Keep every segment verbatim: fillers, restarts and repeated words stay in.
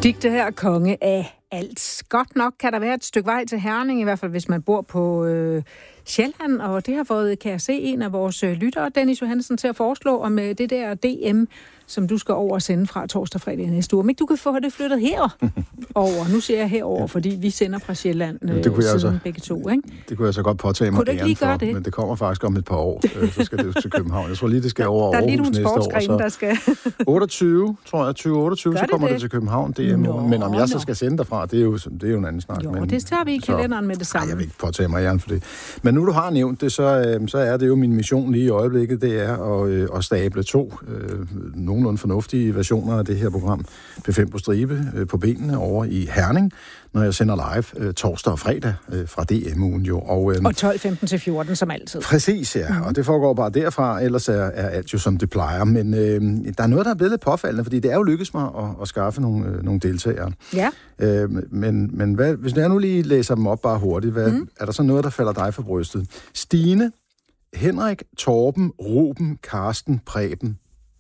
Digte her, konge af alt. Godt nok kan der være et stykke vej til Herning, i hvert fald hvis man bor på øh, Sjælland, og det har fået, kan jeg se, en af vores øh, lyttere, Dennis Johansen, til at foreslå om øh, det der D M, som du skal over og sende fra torsdag og fredag næste uge. Men ikke du kan få det flyttet herover. Nu siger jeg herover, fordi vi sender fra Sjælland øh, siden så, begge to, ikke? Det kunne jeg så godt påtage mig æren for, det? Men det kommer faktisk om et par år, øh, så skal det til København. Jeg tror lige, det skal over der Aarhus næste år. Der er lige nogle sportsgrene, der skal... otteogtyve, tror jeg, tyve otteogtyve, så kommer det? det til København. Det er, nå, men om jeg så skal sende derfra, det er jo, det er jo en anden snak. Jo, men, det tager vi i kalenderen så, med det samme. Nej, jeg vil ikke påtage mig æren for det. Men nu du har nævnt det, så, øh, så er det jo min mission lige i øjeblikket, det er at, øh, at stable to øh, nogenlunde fornuftige versioner af det her program, P fem på stribe, øh, på benene over i Herning, når jeg sender live øh, torsdag og fredag øh, fra D M-ugen jo. Og, øh, og tolv femten til fjorten som altid. Præcis, ja. Mm-hmm. Og det foregår bare derfra, ellers er, er alt jo som det plejer. Men øh, der er noget, der er blevet lidt påfaldende, fordi det er jo lykkedes mig at, at skaffe nogle, øh, nogle deltagere. Ja. Øh, men men hvad, hvis jeg nu lige læser dem op bare hurtigt, hvad, mm. er der så noget, der falder dig for brystet? Stine, Henrik, Torben, Ruben, Karsten, Preben.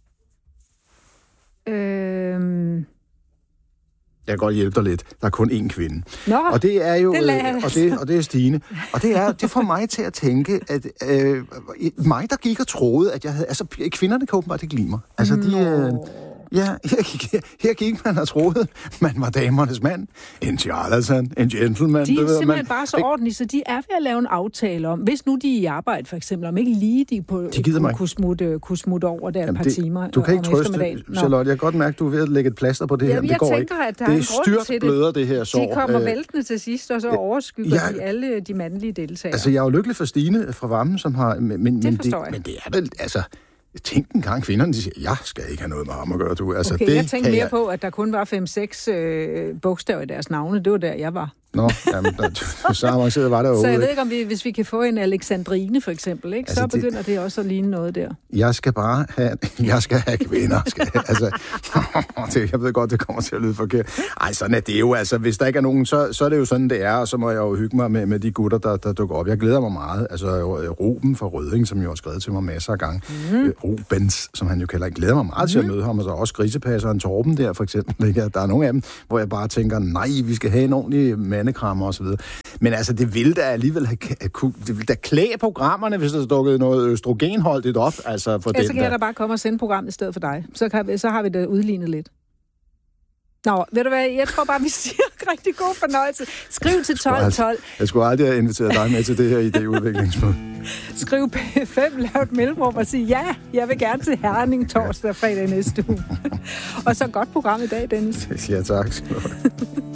Øhm... Jeg kan godt hjælpe dig lidt. Der er kun én kvinde. Nå, og det er jo det øh, og det og det er Stine. Og det er det får mig til at tænke at øh, mig der gik og troede at jeg havde altså kvinderne kan åbenbart ikke lide mig. Altså de øh, ja, her gik, her gik man og troede, man var damernes mand. En charlatan, en gentleman. De er det ved, simpelthen man, bare så ordentlige, så de er ved at lave en aftale om, hvis nu de er i arbejde for eksempel, om ikke lige de på, de kunne, kunne, smutte, kunne smutte over der et par det, timer. Du kan ikke trøste, Charlotte. Jeg kan godt mærke, du er ved at lægge et plaster på det Jamen, her. Det går tænker, ikke. At der det er, er styrt bløder, det her sår. De kommer øh, væltende til sidst, og så overskygger ja, de alle de mandlige deltagere. Altså, jeg er jo lykkelig for Stine fra Vammen, som har... Men, men, det forstår det, men det er vel... Altså, tænk en gang kvinderne, de siger, jeg skal ikke have noget med ham at gøre, du. Altså, okay, det jeg tænkte mere jeg... på, at der kun var fem seks øh, bogstaver i deres navne. Det var der, jeg var. Nå, jamen, der, så avanceret var der Så jeg ved ikke, om vi, hvis vi kan få en Alexandrine, for eksempel, ikke? Altså, så begynder det... det også at ligne noget der. Jeg skal bare have... Jeg skal have kvinder. Skal, altså, jeg ved godt, det kommer til at lyde forkert. Ej, sådan er det jo. Altså, hvis der ikke er nogen, så, så er det jo sådan, det er, og så må jeg jo hygge mig med, med de gutter, der, der dukker op. Jeg glæder mig meget. Altså, Ruben fra Rødding, som jo har skrevet til mig masser af gange. Mm. Rubens, som han jo kalder. Jeg glæder mig meget mm. til at møde ham, og så også grisepasseren Torben der, for eksempel. Ikke? Der er nogle af dem, hvor jeg bare tænker, nej, vi skal have en ordentlig mandekrammer og så videre. Men altså, det ville da alligevel have, det ville da klæde programmerne, hvis der dukkede noget østrogenholdigt op. Altså, for ja, den så kan der. jeg da bare komme og sende programmet i stedet for dig. Så, kan vi, så har vi det udlignet lidt. Nå, ved du hvad, jeg tror bare, vi siger rigtig god fornøjelse. Skriv til tolv tolv. Jeg skulle aldrig have inviteret dig med til det her idéudviklingsmøde. Skriv P fem, lav et mellemrum og sig, ja, jeg vil gerne til Herning torsdag og fredag næste uge. Og så godt program i dag, Dennis. Ja, tak.